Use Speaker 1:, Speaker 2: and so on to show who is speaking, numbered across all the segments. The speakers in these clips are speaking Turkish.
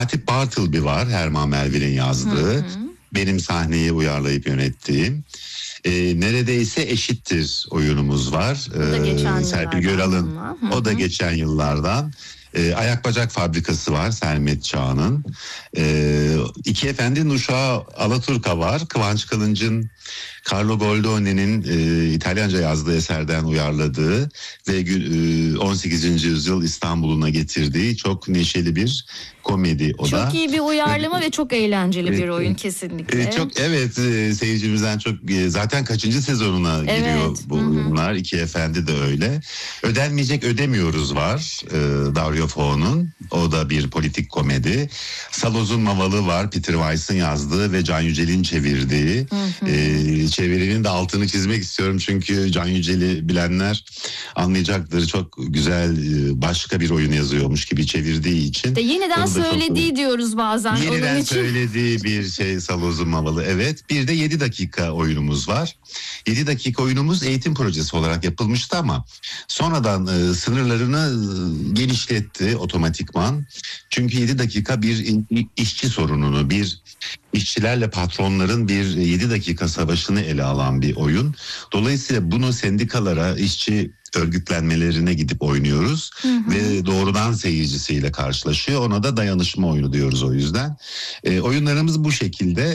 Speaker 1: Fatih Bartleby var, Herman Melville'in yazdığı. Benim sahneyi uyarlayıp yönettiğim. Neredeyse Eşittir oyunumuz var. Serpil Göral'ın. O da geçen yıllardan. Ayak Bacak Fabrikası var Sermet Çağan'ın. İki Efendi'nin Uşağı Alaturka var. Kıvanç Kılınç'ın Carlo Goldone'nin İtalyanca yazdığı eserden uyarladığı ve 18. yüzyıl İstanbul'una getirdiği çok neşeli bir komedi o da.
Speaker 2: Çok iyi bir uyarlama ve çok eğlenceli bir oyun kesinlikle.
Speaker 1: Seyircimizden çok zaten kaçıncı sezonuna giriyor bu oyunlar. İki Efendi de öyle. Ödenmeyecek Ödemiyoruz var Dario Fo'nun. O da bir politik komedi. Saloz'un Mavalı var, Peter Weiss'in yazdığı ve Can Yücel'in çevirdiği. Çevirinin de altını çizmek istiyorum çünkü Can Yücel'i bilenler anlayacaktır. Çok güzel başka bir oyun yazıyormuş gibi çevirdiği için.
Speaker 2: Yeniden söylediği diyoruz bazen.
Speaker 1: Yeniden söylediği bir şey Saloz'un Mavalı. Evet. Bir de 7 dakika oyunumuz var. 7 dakika oyunumuz eğitim projesi olarak yapılmıştı ama sonradan sınırlarını genişletti otomatikman. Çünkü 7 dakika bir işçi sorununu, bir işçilerle patronların bir 7 dakika savaşını ele alan bir oyun. Dolayısıyla bunu sendikalara, işçi örgütlenmelerine gidip oynuyoruz ve doğrudan seyircisiyle karşılaşıyor. Ona da dayanışma oyunu diyoruz o yüzden. Oyunlarımız bu şekilde.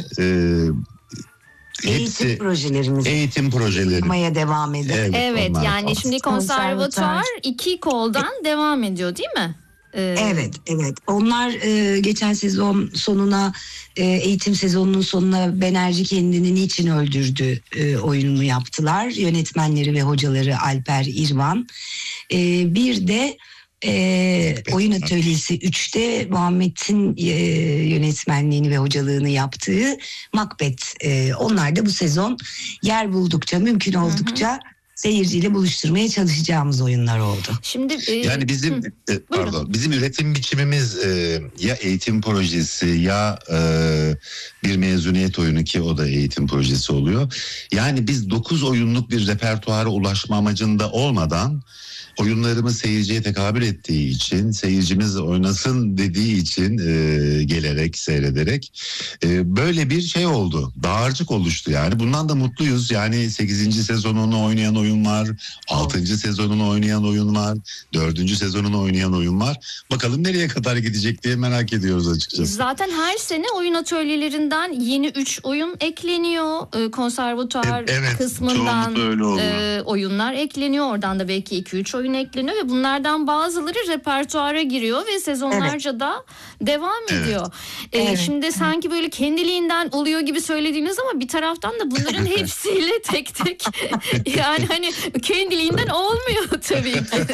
Speaker 1: Eğitim projelerimiz
Speaker 2: yapmaya devam ediyor. Evet yani şimdi konservatuar 2 koldan devam ediyor değil mi?
Speaker 3: Evet. Onlar geçen sezon sonuna, eğitim sezonunun sonuna Benerci kendini niçin öldürdü oyununu yaptılar. Yönetmenleri ve hocaları Alper İrvan. Bir de Oyun Atölyesi 3'te Muhammed'in yönetmenliğini ve hocalığını yaptığı Macbeth. Onlar da bu sezon yer buldukça, mümkün oldukça seyirciyle buluşturmaya çalışacağımız oyunlar oldu.
Speaker 2: Şimdi
Speaker 1: yani bizim üretim biçimimiz ya eğitim projesi ya bir mezuniyet oyunu ki o da eğitim projesi oluyor. Yani biz 9 oyunluk bir repertuara ulaşma amacında olmadan oyunlarımız seyirciye tekabül ettiği için, seyircimiz oynasın dediği için gelerek, seyrederek böyle bir şey oldu. Dağarcık oluştu yani. Bundan da mutluyuz. Yani 8. sezonunu oynayan oyun var, 6. sezonunu oynayan oyun var, 4. sezonunu oynayan oyun var. Bakalım nereye kadar gidecek diye merak ediyoruz açıkçası.
Speaker 2: Zaten her sene oyun atölyelerinden yeni 3 oyun ekleniyor. Konservatuar kısmından oyunlar ekleniyor. Oradan da belki 2-3 oyun ekleniyor ve bunlardan bazıları repertuara giriyor ve sezonlarca da devam ediyor. Şimdi sanki böyle kendiliğinden oluyor gibi söylediğiniz ama bir taraftan da bunların hepsiyle tek tek yani hani kendiliğinden olmuyor tabii ki.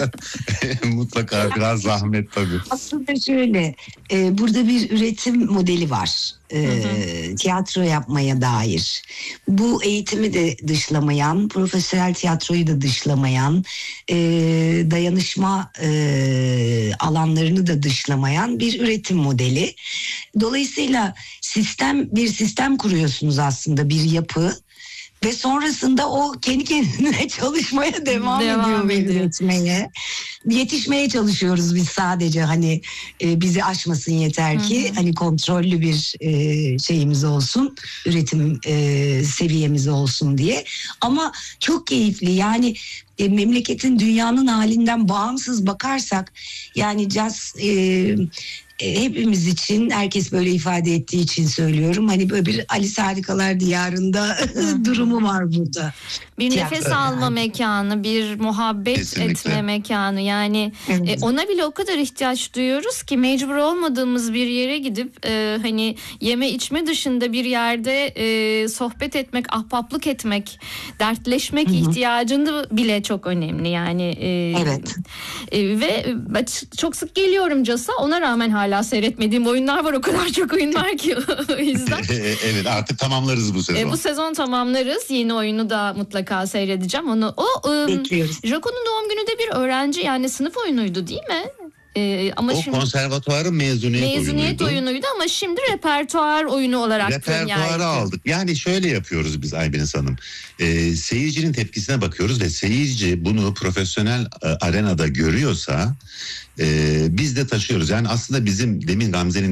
Speaker 1: Mutlaka biraz zahmet tabii.
Speaker 3: Aslında şöyle burada bir üretim modeli var. Tiyatro yapmaya dair. Bu eğitimi de dışlamayan, profesyonel tiyatroyu da dışlamayan, dayanışma alanlarını da dışlamayan bir üretim modeli. Dolayısıyla bir sistem kuruyorsunuz aslında, bir yapı. Ve sonrasında o kendi kendine çalışmaya devam ediyor. Üretmeye. Yetişmeye çalışıyoruz biz sadece hani bizi aşmasın yeter ki hani kontrollü bir şeyimiz olsun, üretim seviyemiz olsun diye. Ama çok keyifli yani memleketin dünyanın halinden bağımsız bakarsak yani caz hepimiz için, herkes böyle ifade ettiği için söylüyorum. Hani böyle bir Alice Harikalar Diyarı'nda durumu var burada.
Speaker 2: Bir nefes alma mekanı, bir muhabbet etme mekanı. Yani ona bile o kadar ihtiyaç duyuyoruz ki mecbur olmadığımız bir yere gidip hani yeme içme dışında bir yerde sohbet etmek, ahbaplık etmek, dertleşmek ihtiyacında bile çok önemli. Yani ve çok sık geliyorum CAS'a. Ona rağmen hala seyretmediğim oyunlar var. O kadar çok oyun var ki o yüzden.
Speaker 1: Evet, artık tamamlarız bu sezon.
Speaker 2: Bu sezon tamamlarız. Yeni oyunu da mutlaka seyredeceğim.
Speaker 3: Bekliyoruz.
Speaker 2: Jaco'nun doğum günü de bir öğrenci yani sınıf oyunuydu değil mi?
Speaker 1: Ama o şimdi, konservatuarın mezuniyet
Speaker 2: oyunuydu ama şimdi repertuar oyunu olarak
Speaker 1: repertuara aldık. Yani şöyle yapıyoruz biz Aybeniz Hanım. Seyircinin tepkisine bakıyoruz ve seyirci bunu profesyonel arenada görüyorsa biz de taşıyoruz. Yani aslında bizim demin Gamze'nin